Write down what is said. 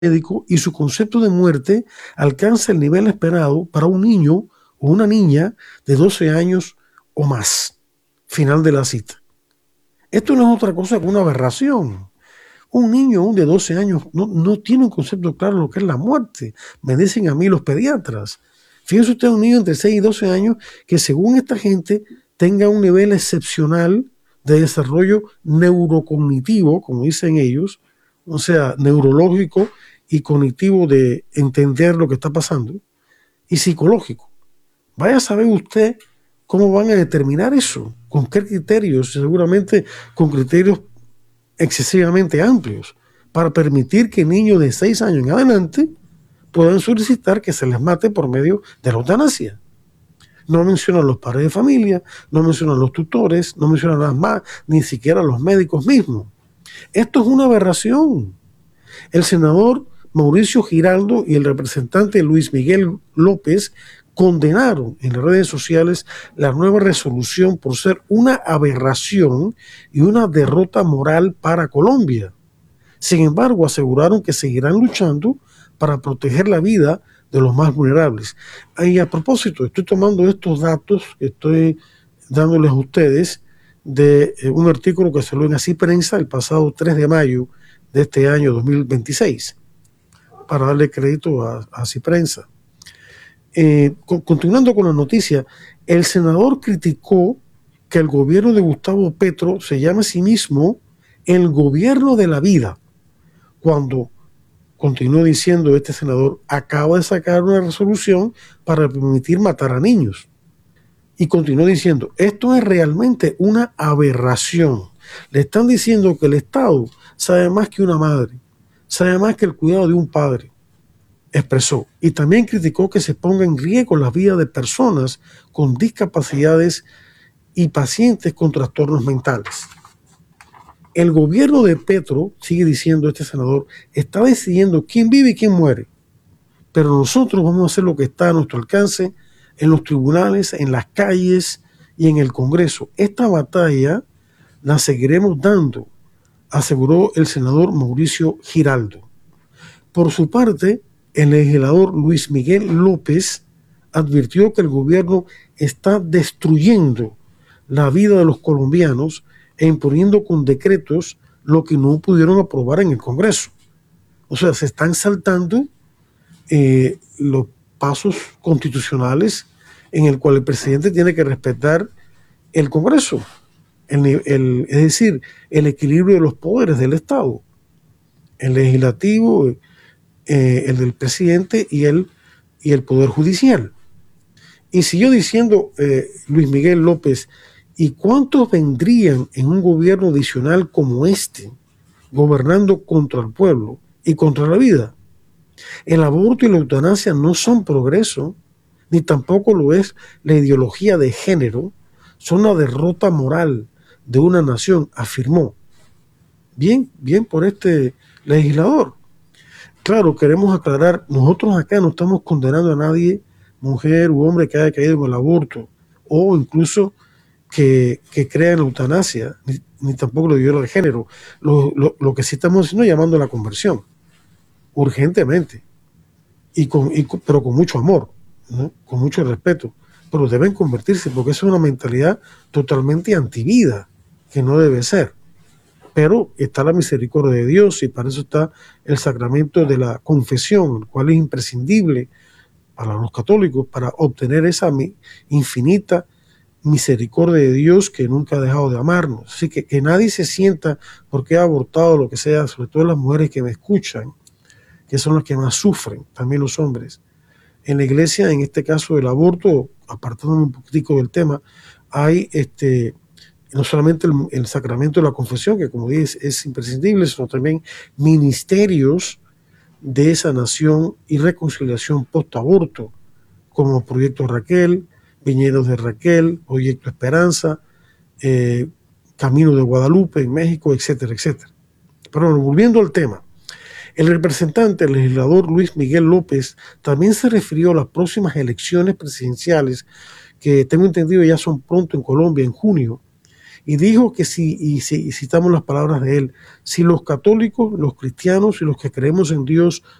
médico y su concepto de muerte alcanza el nivel esperado para un niño o una niña de 12 años o más. Final de la cita. Esto no es otra cosa que una aberración. Un niño aún de 12 años no tiene un concepto claro de lo que es la muerte. Me dicen a mí los pediatras. Fíjense usted, un niño entre 6 y 12 años que según esta gente tenga un nivel excepcional de desarrollo neurocognitivo, como dicen ellos, o sea, neurológico y cognitivo de entender lo que está pasando, y psicológico. Vaya a saber usted cómo van a determinar eso, con qué criterios, seguramente con criterios excesivamente amplios, para permitir que niños de 6 años en adelante puedan solicitar que se les mate por medio de la eutanasia. No mencionan los padres de familia, no mencionan los tutores, no mencionan las más, ni siquiera los médicos mismos. Esto es una aberración. El senador Mauricio Giraldo y el representante Luis Miguel López condenaron en las redes sociales la nueva resolución por ser una aberración y una derrota moral para Colombia. Sin embargo, aseguraron que seguirán luchando para proteger la vida de los más vulnerables. Y a propósito, estoy tomando estos datos que estoy dándoles a ustedes de un artículo que salió en Así Prensa el pasado 3 de mayo de este año 2026, para darle crédito a Así Prensa. Continuando con la noticia, el senador criticó que el gobierno de Gustavo Petro se llame a sí mismo el gobierno de la vida, cuando, continuó diciendo este senador, acaba de sacar una resolución para permitir matar a niños. Y continuó diciendo, esto es realmente una aberración. Le están diciendo que el Estado sabe más que una madre, sabe más que el cuidado de un padre, expresó. Y también criticó que se ponga en riesgo la vida de personas con discapacidades y pacientes con trastornos mentales. El gobierno de Petro, sigue diciendo este senador, está decidiendo quién vive y quién muere. Pero nosotros vamos a hacer lo que está a nuestro alcance en los tribunales, en las calles y en el Congreso. Esta batalla la seguiremos dando, aseguró el senador Mauricio Giraldo. Por su parte, el legislador Luis Miguel López advirtió que el gobierno está destruyendo la vida de los colombianos e imponiendo con decretos lo que no pudieron aprobar en el Congreso. O sea, se están saltando los pasos constitucionales en el cual el presidente tiene que respetar el Congreso, es decir, el equilibrio de los poderes del Estado, el legislativo, el del presidente y el Poder Judicial. Y siguió diciendo Luis Miguel López, ¿y cuántos vendrían en un gobierno adicional como este, gobernando contra el pueblo y contra la vida? El aborto y la eutanasia no son progreso, ni tampoco lo es la ideología de género, son una derrota moral de una nación, afirmó. Bien por este legislador. Claro, queremos aclarar, nosotros acá no estamos condenando a nadie, mujer u hombre, que haya caído en el aborto, o incluso que crea en la eutanasia, ni tampoco lo ideología de género. Lo que sí estamos haciendo es llamando a la conversión, urgentemente, pero con mucho amor, ¿no? Con mucho respeto, pero deben convertirse, porque eso es una mentalidad totalmente antivida, que no debe ser. Pero está la misericordia de Dios y para eso está el sacramento de la confesión, el cual es imprescindible para los católicos para obtener esa infinita misericordia de Dios que nunca ha dejado de amarnos. Así que nadie se sienta porque ha abortado lo que sea, sobre todo las mujeres que me escuchan, que son las que más sufren, también los hombres. En la iglesia, en este caso del aborto, apartándome un poquitico del tema, hay no solamente el sacramento de la confesión, que como dije es imprescindible, sino también ministerios de sanación y reconciliación post-aborto, como Proyecto Raquel, Viñedos de Raquel, Proyecto Esperanza, Camino de Guadalupe en México, etcétera, etcétera. Pero bueno, volviendo al tema, el representante, el legislador Luis Miguel López, también se refirió a las próximas elecciones presidenciales, que tengo entendido ya son pronto en Colombia, en junio, Y dijo que y citamos las palabras de él, si los católicos, los cristianos y los que creemos en Dios